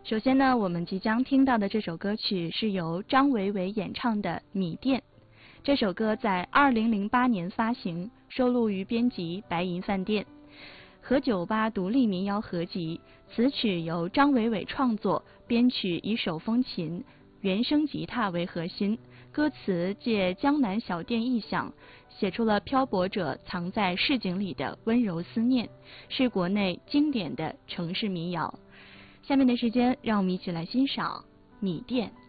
首先呢，我们即将听到的这首歌曲是由张维维演唱的《米店》。这首歌在2008年发行，收录于编辑白银饭店和酒吧独立民谣合集。此曲由张维维创作，编曲以手风琴、原声吉他为核心，歌词借江南小店意象，写出了漂泊者藏在市井里的温柔思念，是国内经典的城市民谣。下面的时间，让我们一起来欣赏《米店》。